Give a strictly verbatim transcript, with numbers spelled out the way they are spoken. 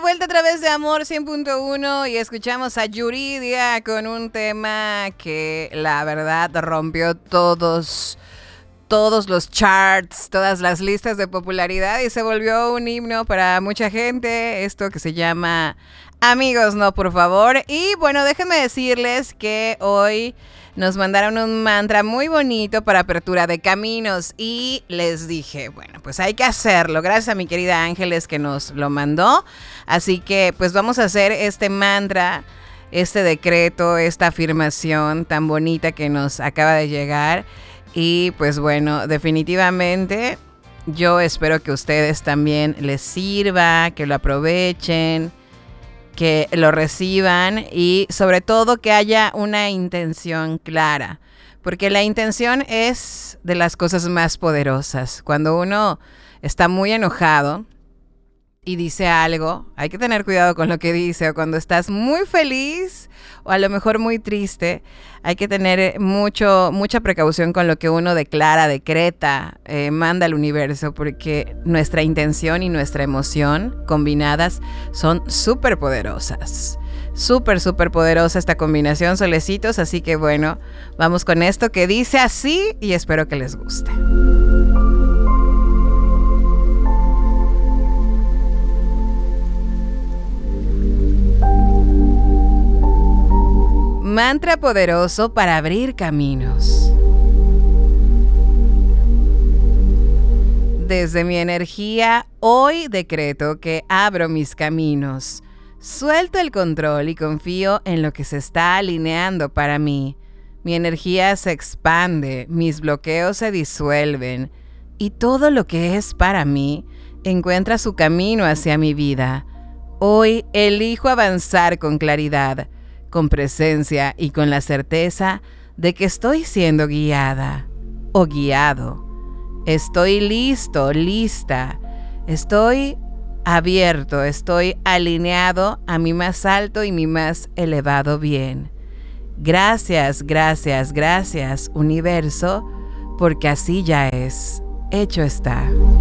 vuelta a través de Amor cien punto uno y escuchamos a Yuridia con un tema que la verdad rompió todos, todos los charts, todas las listas de popularidad y se volvió un himno para mucha gente. Esto que se llama Amigos No, por favor. Y bueno, déjenme decirles que hoy nos mandaron un mantra muy bonito para apertura de caminos y les dije, bueno, pues hay que hacerlo. Gracias a mi querida Ángeles que nos lo mandó. Así que pues vamos a hacer este mantra, este decreto, esta afirmación tan bonita que nos acaba de llegar. Y pues bueno, definitivamente yo espero que a ustedes también les sirva, que lo aprovechen, que lo reciban y sobre todo que haya una intención clara, porque la intención es de las cosas más poderosas. Cuando uno está muy enojado y dice algo, hay que tener cuidado con lo que dice, o cuando estás muy feliz o a lo mejor muy triste, hay que tener mucho, mucha precaución con lo que uno declara, decreta, eh, manda al universo, porque nuestra intención y nuestra emoción combinadas son súper poderosas. Súper, súper poderosa esta combinación, solecitos, así que bueno, vamos con esto que dice así y espero que les guste. Mantra poderoso para abrir caminos. Desde mi energía, hoy decreto que abro mis caminos. Suelto el control y confío en lo que se está alineando para mí. Mi energía se expande, mis bloqueos se disuelven y todo lo que es para mí encuentra su camino hacia mi vida. Hoy elijo avanzar con claridad, con presencia y con la certeza de que estoy siendo guiada o guiado. Estoy listo, lista. Estoy abierto, estoy alineado a mi más alto y mi más elevado bien. Gracias, gracias, gracias, universo, porque así ya es. Hecho está.